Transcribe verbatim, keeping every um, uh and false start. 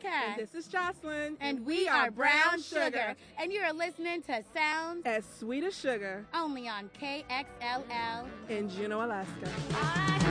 Cat. And this is Jocelyn. And we are Brown Sugar. And you're listening to Sounds As Sweet as Sugar. Only on K X L L in Juneau, Alaska. I